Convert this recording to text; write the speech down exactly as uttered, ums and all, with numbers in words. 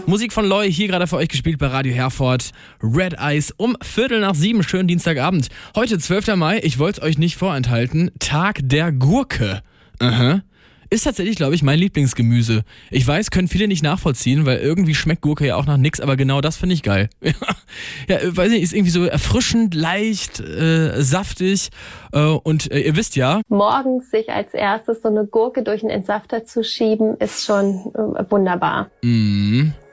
Musik von Loy, hier gerade für euch gespielt bei Radio Herford. Red Eyes um Viertel nach sieben, schönen Dienstagabend. Heute zwölfter Mai, ich wollte es euch nicht vorenthalten, Tag der Gurke. Aha. Ist tatsächlich, glaube ich, mein Lieblingsgemüse. Ich weiß, können viele nicht nachvollziehen, weil irgendwie schmeckt Gurke ja auch nach nix, aber genau das finde ich geil. Ja, weiß nicht, ist irgendwie so erfrischend, leicht, äh, saftig äh, und äh, ihr wisst ja... Morgens sich als erstes so eine Gurke durch einen Entsafter zu schieben, ist schon äh, wunderbar. Mhm.